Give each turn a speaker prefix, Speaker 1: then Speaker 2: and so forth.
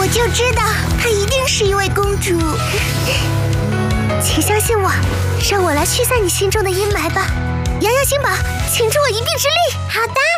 Speaker 1: 我就知道她一定是一位公主。请相信我，让我来驱散你心中的阴霾吧。摇摇星宝，请助我一臂之力。好的。